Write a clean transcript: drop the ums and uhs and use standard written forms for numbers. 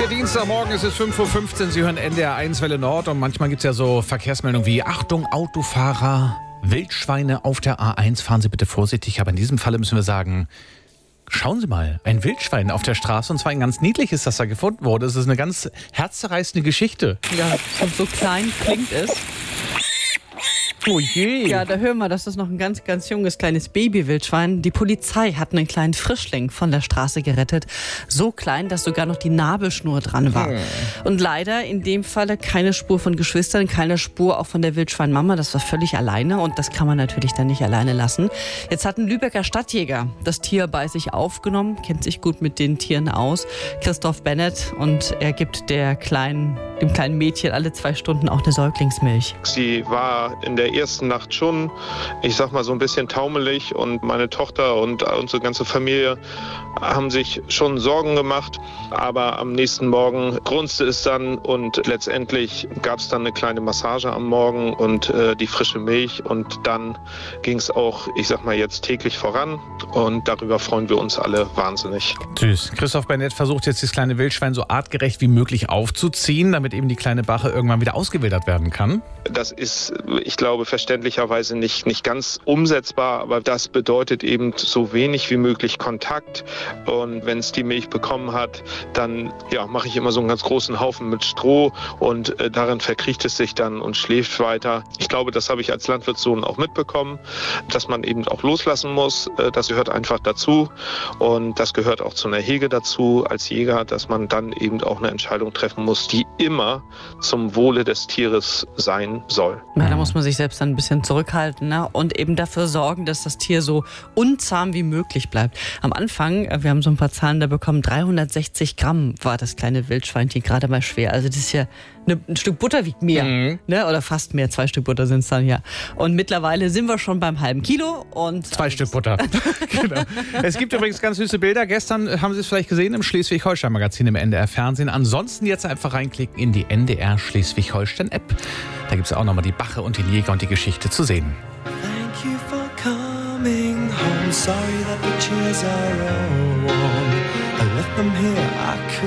Der Dienstagmorgen, es ist 5:15 Uhr, Sie hören NDR 1 Welle Nord und manchmal gibt es ja so Verkehrsmeldungen wie Achtung Autofahrer, Wildschweine auf der A1, fahren Sie bitte vorsichtig. Aber in diesem Falle müssen wir sagen, schauen Sie mal, ein Wildschwein auf der Straße und zwar ein ganz niedliches, das da gefunden wurde. Es ist eine ganz herzzerreißende Geschichte. Ja, so klein klingt es. Oh je. Ja, da hören wir, das ist noch ein ganz, ganz junges kleines Babywildschwein. Die Polizei hat einen kleinen Frischling von der Straße gerettet. So klein, dass sogar noch die Nabelschnur dran war. Und leider in dem Falle keine Spur von Geschwistern, keine Spur auch von der Wildschweinmama. Das war völlig alleine und das kann man natürlich dann nicht alleine lassen. Jetzt hat ein Lübecker Stadtjäger das Tier bei sich aufgenommen, kennt sich gut mit den Tieren aus. Christoph Bennett, und er gibt dem kleinen Mädchen alle 2 Stunden auch eine Säuglingsmilch. Sie war in der ersten Nacht schon, ich sag mal, so ein bisschen taumelig und meine Tochter und unsere ganze Familie haben sich schon Sorgen gemacht. Aber am nächsten Morgen grunzte es dann und letztendlich gab es dann eine kleine Massage am Morgen und die frische Milch und dann ging es auch, ich sag mal, jetzt täglich voran und darüber freuen wir uns alle wahnsinnig. Süß. Christoph Bennett versucht jetzt, das kleine Wildschwein so artgerecht wie möglich aufzuziehen, damit eben die kleine Bache irgendwann wieder ausgewildert werden kann. Das ist, ich glaube, verständlicherweise nicht ganz umsetzbar, aber das bedeutet eben so wenig wie möglich Kontakt. Und wenn es die Milch bekommen hat, dann mache ich immer so einen ganz großen Haufen mit Stroh und darin verkriecht es sich dann und schläft weiter. Ich glaube, das habe ich als Landwirtssohn auch mitbekommen, dass man eben auch loslassen muss. Das gehört einfach dazu und das gehört auch zu einer Hege dazu als Jäger, dass man dann eben auch eine Entscheidung treffen muss, die immer zum Wohle des Tieres sein soll. Ja, da muss man sich selbst dann ein bisschen zurückhalten, ne? Und eben dafür sorgen, dass das Tier so unzahm wie möglich bleibt. Am Anfang, wir haben so ein paar Zahlen da bekommen, 360 Gramm war das kleine Wildschweinchen gerade mal schwer. Also das ist ja ein Stück Butter wiegt mehr, ne? Oder fast mehr, 2 Stück Butter sind es dann, ja. Und mittlerweile sind wir schon beim halben Kilo. Und 2 Stück Butter. Genau. Es gibt übrigens ganz süße Bilder. Gestern haben Sie es vielleicht gesehen im Schleswig-Holstein-Magazin im NDR-Fernsehen. Ansonsten jetzt einfach reinklicken in die NDR Schleswig-Holstein-App. Da gibt es auch nochmal die Bache und den Jäger und die Geschichte zu sehen. Thank you for coming home. Sorry that the chairs are all warm. I left them here. I could